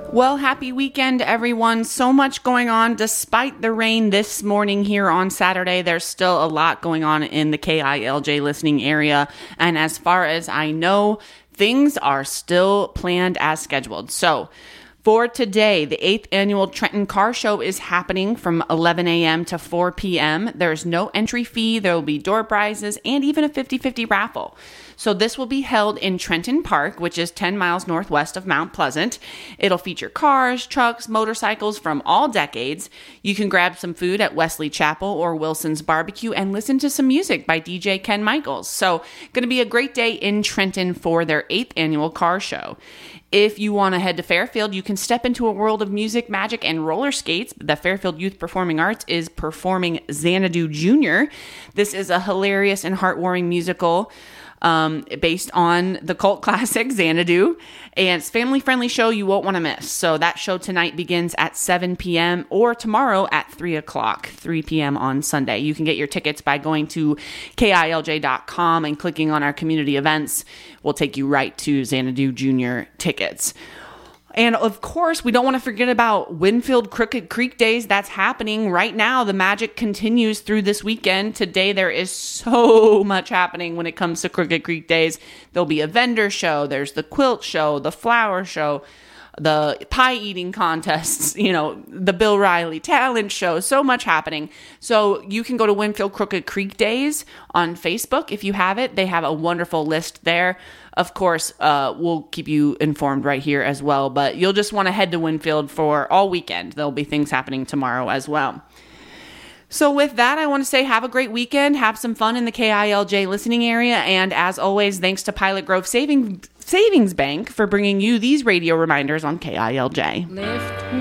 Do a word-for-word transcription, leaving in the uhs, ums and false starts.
Well, happy weekend, everyone. So much going on despite the rain this morning here on Saturday. There's still a lot going on in the K I L J listening area. And as far as I know, things are still planned as scheduled. So for today, the eighth Annual Trenton Car Show is happening from eleven a.m. to four p.m. There's no entry fee. There will be door prizes and even a fifty-fifty raffle. So this will be held in Trenton Park, which is ten miles northwest of Mount Pleasant. It'll feature cars, trucks, motorcycles from all decades. You can grab some food at Wesley Chapel or Wilson's Barbecue and listen to some music by D J Ken Michaels. So going to be a great day in Trenton for their eighth Annual Car Show. If you want to head to Fairfield, you can step into a world of music, magic, and roller skates. The Fairfield Youth Performing Arts is performing Xanadu Junior This is a hilarious and heartwarming musical um, based on the cult classic Xanadu. And it's a family-friendly show you won't want to miss. So that show tonight begins at seven p.m. or tomorrow at three o'clock, three p.m. on Sunday. You can get your tickets by going to K I L J dot com and clicking on our community events. We'll take you right to Xanadu Junior tickets. And of course, we don't want to forget about Winfield Crooked Creek Days. That's happening right now. The magic continues through this weekend. Today, there is so much happening when it comes to Crooked Creek Days. There'll be a vendor show. There's the quilt show, the flower show, the pie eating contests, you know, the Bill Riley talent show, so much happening. So you can go to Winfield Crooked Creek Days on Facebook if you have it. They have a wonderful list there. Of course, uh, we'll keep you informed right here as well, but you'll just want to head to Winfield for all weekend. There'll be things happening tomorrow as well. So with that, I want to say have a great weekend. Have some fun in the K I L J listening area. And as always, thanks to Pilot Grove Savings, Savings Bank for bringing you these radio reminders on K I L J. Lift me.